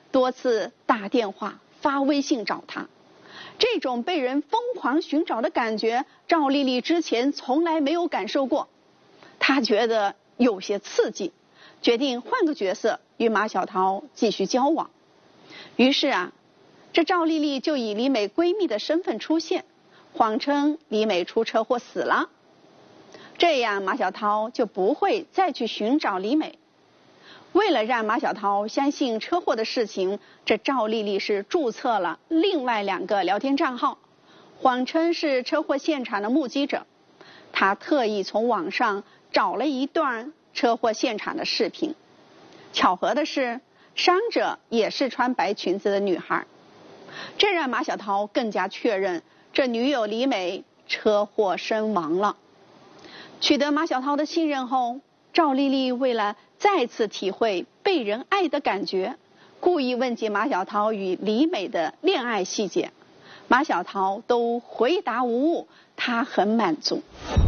多次打电话、发微信找他。这种被人疯狂寻找的感觉，赵丽丽之前从来没有感受过。她觉得有些刺激，决定换个角色与马小涛继续交往。于是这赵丽丽就以李美闺蜜的身份出现，谎称李美出车祸死了。这样马小涛就不会再去寻找李美。为了让马小涛相信车祸的事情，这赵丽丽是注册了另外2个聊天账号，谎称是车祸现场的目击者。她特意从网上找了一段车祸现场的视频。巧合的是，伤者也是穿白裙子的女孩，这让马小涛更加确认这女友李美车祸身亡了。取得马小涛的信任后，赵丽丽为了再次体会被人爱的感觉，故意问及马小涛与李美的恋爱细节。马小涛都回答无误，他很满足。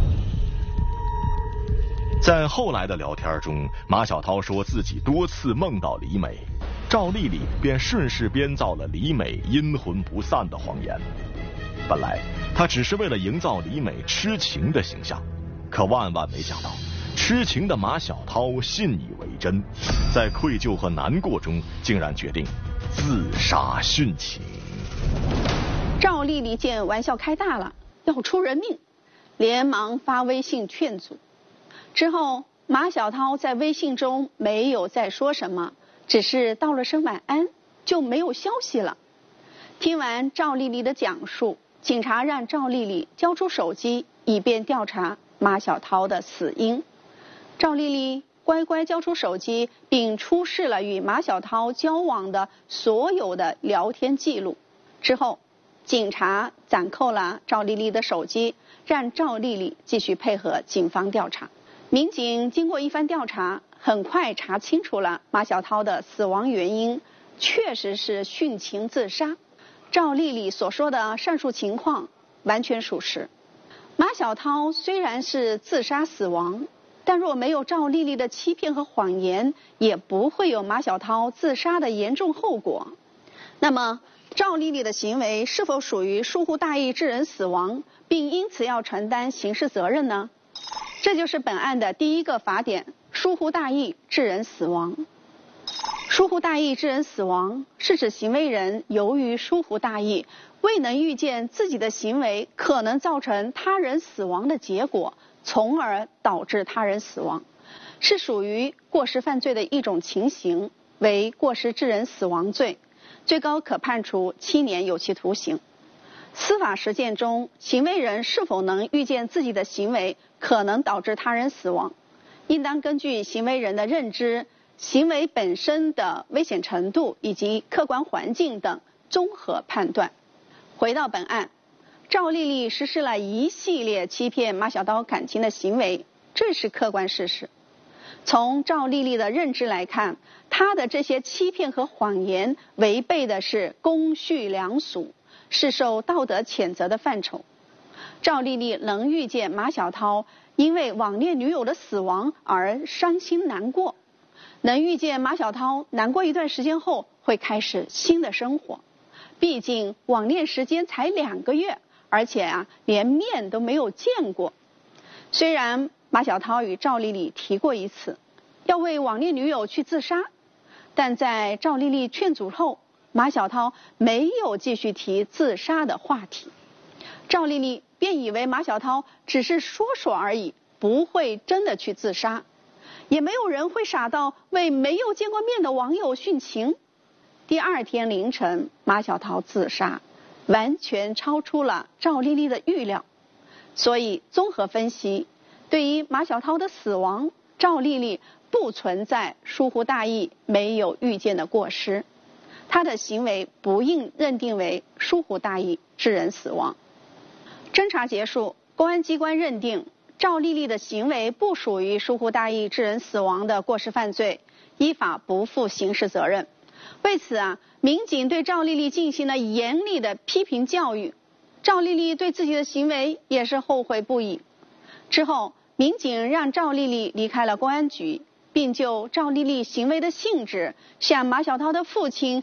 在后来的聊天中，马小涛说自己多次梦到李美，赵丽丽便顺势编造了李美阴魂不散的谎言。本来她只是为了营造李美痴情的形象，可万万没想到，痴情的马小涛信以为真，在愧疚和难过中，竟然决定自杀殉情。 赵丽丽见玩笑开大了，要出人命，连忙发微信劝阻。之后，马小涛在微信中没有再说什么，只是道了声晚安，就没有消息了。听完赵丽丽的讲述，警察让赵丽丽交出手机，以便调查马小涛的死因。赵丽丽乖乖交出手机，并出示了与马小涛交往的所有的聊天记录。之后，警察暂扣了赵丽丽的手机，让赵丽丽继续配合警方调查。民警经过一番调查，很快查清楚了马小涛的死亡原因，确实是殉情自杀。赵丽丽所说的上述情况完全属实。马小涛虽然是自杀死亡，但若没有赵丽丽的欺骗和谎言，也不会有马小涛自杀的严重后果。那么，赵丽丽的行为是否属于疏忽大意致人死亡，并因此要承担刑事责任呢？这就是本案的第一个法典：疏忽大意致人死亡。疏忽大意致人死亡是指行为人由于疏忽大意，未能预见自己的行为可能造成他人死亡的结果，从而导致他人死亡，是属于过失犯罪的一种情形，为过失致人死亡罪，最高可判处7年有期徒刑。司法实践中，行为人是否能预见自己的行为可能导致他人死亡，应当根据行为人的认知、行为本身的危险程度以及客观环境等综合判断。回到本案，赵丽丽实施了一系列欺骗马小涛感情的行为，这是客观事实。从赵丽丽的认知来看，她的这些欺骗和谎言违背的是公序良俗，是受道德谴责的范畴。赵丽丽能预见马小涛因为网恋女友的死亡而伤心难过，能预见马小涛难过一段时间后会开始新的生活。毕竟网恋时间才2个月，而且连面都没有见过。虽然马小涛与赵丽丽提过一次要为网恋女友去自杀，但在赵丽丽劝阻后，马小涛没有继续提自杀的话题。赵丽丽便以为马小涛只是说说而已，不会真的去自杀，也没有人会傻到为没有见过面的网友殉情。第2天凌晨，马小涛自杀，完全超出了赵丽丽的预料。所以综合分析，对于马小涛的死亡，赵丽丽不存在疏忽大意、没有预见的过失，她的行为不应认定为疏忽大意致人死亡。侦查结束，公安机关认定赵丽丽的行为不属于疏忽大意致人死亡的过失犯罪，依法不负刑事责任。为此民警对赵丽丽进行了严厉的批评教育，赵丽丽对自己的行为也是后悔不已。之后，民警让赵丽丽离开了公安局，并就赵丽丽行为的性质向马小涛的父亲